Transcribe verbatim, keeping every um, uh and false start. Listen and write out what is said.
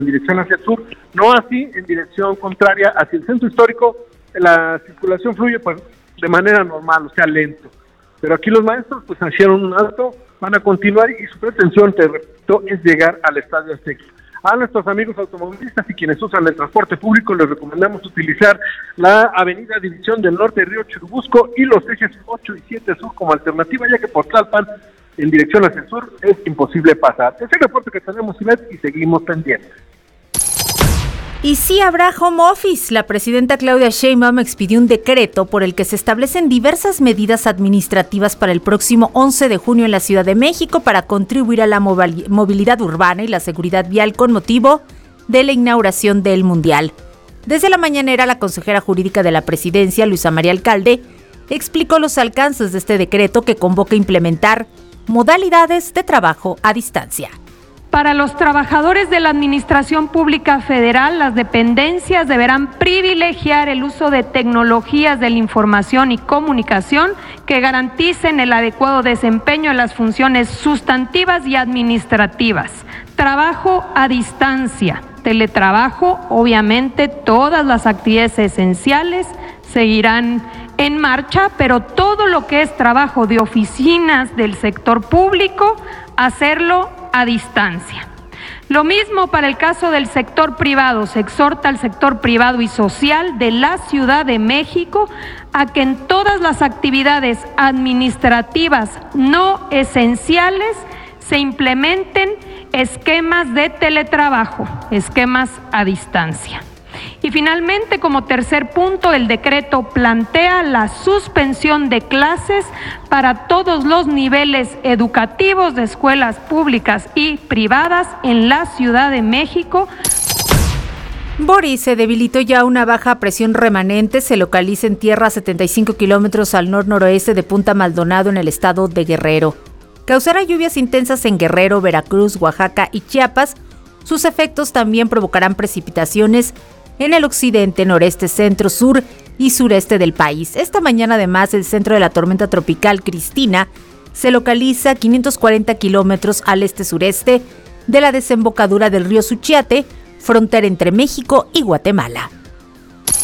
en dirección hacia el sur, no así en dirección contraria hacia el centro histórico. La circulación fluye pues de manera normal, o sea, lento. Pero aquí los maestros pues hicieron un alto, van a continuar y su pretensión, te repito, es llegar al Estadio Azteca. A nuestros amigos automovilistas y quienes usan el transporte público les recomendamos utilizar la avenida División del Norte, Río Churubusco y los ejes ocho y siete Sur como alternativa, ya que por Tlalpan, en dirección hacia el sur, es imposible pasar. Es el reporte que tenemos, Ivette, y seguimos pendientes. Y sí habrá home office. La presidenta Claudia Sheinbaum expidió un decreto por el que se establecen diversas medidas administrativas para el próximo once de junio en la Ciudad de México para contribuir a la movilidad urbana y la seguridad vial con motivo de la inauguración del Mundial. Desde la mañanera, la consejera jurídica de la presidencia, Luisa María Alcalde, explicó los alcances de este decreto que convoca a implementar modalidades de trabajo a distancia. Para los trabajadores de la Administración Pública Federal, las dependencias deberán privilegiar el uso de tecnologías de la información y comunicación que garanticen el adecuado desempeño de las funciones sustantivas y administrativas. Trabajo a distancia, teletrabajo, obviamente todas las actividades esenciales seguirán en marcha, pero todo lo que es trabajo de oficinas del sector público, hacerlo a distancia. Lo mismo para el caso del sector privado. Se exhorta al sector privado y social de la Ciudad de México a que en todas las actividades administrativas no esenciales se implementen esquemas de teletrabajo, esquemas a distancia. Y finalmente, como tercer punto, el decreto plantea la suspensión de clases para todos los niveles educativos de escuelas públicas y privadas en la Ciudad de México. Boris se debilitó ya una baja presión remanente, se localiza en tierra a setenta y cinco kilómetros al nor-noroeste de Punta Maldonado en el estado de Guerrero. Causará lluvias intensas en Guerrero, Veracruz, Oaxaca y Chiapas. Sus efectos también provocarán precipitaciones en el occidente, noreste, centro, sur y sureste del país. Esta mañana, además, el centro de la tormenta tropical Cristina se localiza a quinientos cuarenta kilómetros al este-sureste de la desembocadura del río Suchiate, frontera entre México y Guatemala.